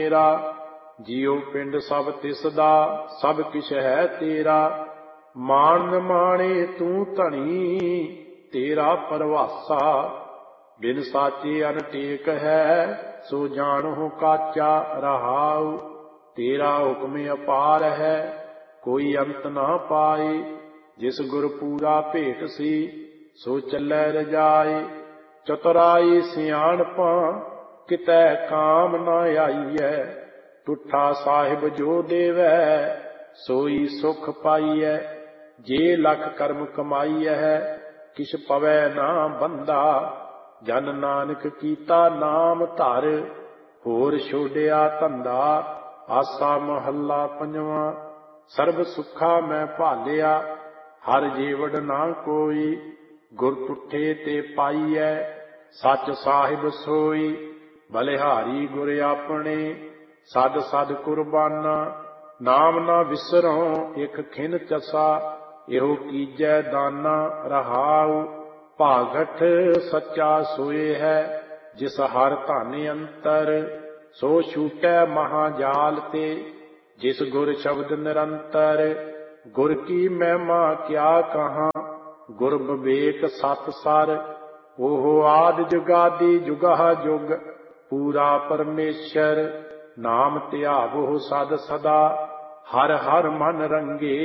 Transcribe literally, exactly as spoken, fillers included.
ਮੇਰਾ। ਜਿਉ ਪਿੰਡ ਸਭ ਤਿਸ ਦਾ, ਸਭ ਕਿਛ ਹੈ ਤੇਰਾ। ਮਾਣ ਨ ਮਾਣੇ ਤੂੰ ਧਣੀ, ਤੇਰਾ ਪਰਵਾਸਾ। ਬਿਨ ਸਾਚੇ ਅਨ ਟੇਕ ਹੈ, ਸੋ ਜਾਣਹੁ ਕਾਚਾ। ਰਹਾਉ ਤੇਰਾ ਹੁਕਮ ਅਪਾਰ ਹੈ, ਕੋਈ ਅੰਤ ਨਾ ਪਾਏ। ਜਿਸ ਗੁਰ ਪੂਰਾ ਭੇਟ ਸੀ, ਸੋ ਚੱਲੈ ਰਜਾਏ। ਚਤੁਰਾਈ ਸਿਆਣਪਾਂ, ਕਿਤੈ ਕਾਮ ਨਾ ਆਈਐ। ਟੁੱਠਾ ਸਾਹਿਬ ਜੋ ਦੇਵੈ, ਸੋਈ ਸੁਖ ਪਾਈਐ। ਜੇ ਲਖ ਕਰਮ ਕਮਾਈਐ, ਕਿਛ ਪਵੈ ਨਾ ਬੰਦਾ। ਜਨ ਨਾਨਕ ਕੀਤਾ ਨਾਮ ਧਰ, ਹੋਰ ਛੋਡਿਆ ਧੰਦਾ। ਆਸਾ ਮਹੱਲਾ ਪੰਜਵਾਂ। ਸਰਬ ਸੁੱਖਾ ਮੈਂ ਭਾਲਿਆ, ਹਰ ਜੀਵੜ ਨਾ ਕੋਈ। ਗੁਰ ਟੁੱਠੇ ਤੇ ਪਾਈਐ, ਸੱਚ ਸਾਹਿਬ ਸੋਈ। ਬਲਿਹਾਰੀ ਗੁਰ ਆਪਣੇ, ਸਦ ਸਦ ਕੁਰਬਾਨਾ। ਨਾਮ ਨਾ ਵਿਸਰਉ ਇਕ ਖਿਨ ਚਸਾ, ਇਹੋ ਕੀਜੈ ਦਾਨਾ। ਰਹਾਉ ਭਾਗਠ ਸੱਚਾ ਸੋਏ ਹੈ, ਜਿਸ ਹਰ ਧਨ ਅੰਤਰ। ਸੋ ਛੂਟੈ ਮਹਾਜਾਲ ਤੇ, ਜਿਸ ਗੁਰ ਸ਼ਬਦ ਨਿਰੰਤਰ। ਗੁਰ ਕੀ ਮਹਿਮਾ ਕਿਆ ਕਹਾਂ, ਗੁਰ ਵਿਵੇਕ ਸਤ ਸਰ। ਉਹ ਆਦਿ ਜੁਗਾਦਿ ਜੁਗਹ ਜੁਗ, ਪੂਰਾ ਪਰਮੇਸ਼ਰ। ਨਾਮ ਧਿਆਵਹੁ ਸਦ ਸਦਾ, ਹਰ ਹਰ ਮਨ ਰੰਗੇ।